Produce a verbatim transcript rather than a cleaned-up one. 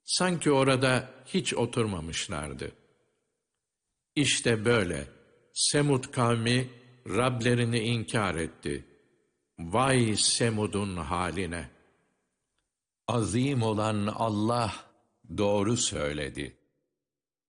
Sanki orada hiç oturmamışlardı. İşte böyle Semud kavmi Rablerini inkar etti. Vay Semud'un haline! Azim olan Allah doğru söyledi.